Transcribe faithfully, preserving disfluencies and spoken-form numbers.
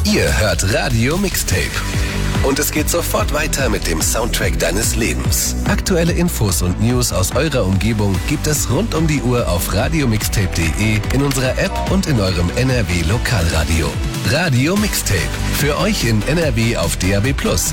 Ihr hört Radio Mixtape. Und es geht sofort weiter mit dem Soundtrack deines Lebens. Aktuelle Infos und News aus eurer Umgebung gibt es rund um die Uhr auf radiomixtape punkt de, in unserer App und in eurem N R W Lokalradio. Radio Mixtape. Für euch in N R W auf D A B plus,